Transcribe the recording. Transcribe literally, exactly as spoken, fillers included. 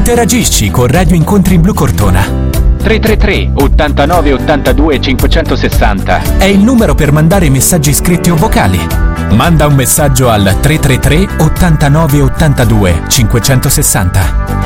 Interagisci con Radio Incontri Blu Cortona. tre tre tre ottantanove ottantadue cinquecentosessanta È il numero per mandare messaggi scritti o vocali. Manda un messaggio al tre tre tre ottantanove ottantadue cinquecentosessanta.